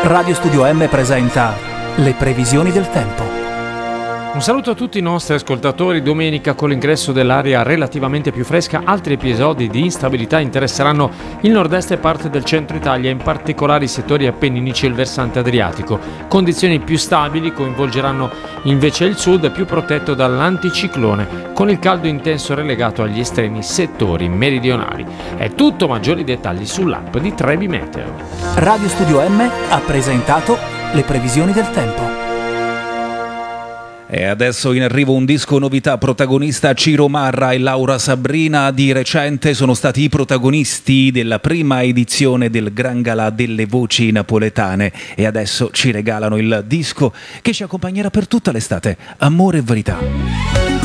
Radio Studio M presenta le previsioni del tempo. Un saluto a tutti i nostri ascoltatori. Domenica, con l'ingresso dell'aria relativamente più fresca, altri episodi di instabilità interesseranno il nord-est e parte del centro Italia, in particolare i settori appenninici e il versante adriatico. Condizioni più stabili coinvolgeranno invece il sud, più protetto dall'anticiclone, con il caldo intenso relegato agli estremi settori meridionali. È tutto, maggiori dettagli sull'app di Trebi Meteo. Radio Studio M ha presentato le previsioni del tempo. E adesso in arrivo un disco novità. Protagonista Ciro Marra e Laura Sabrina di recente sono stati i protagonisti della prima edizione del Gran Galà delle voci napoletane e adesso ci regalano il disco che ci accompagnerà per tutta l'estate, Amore e Verità.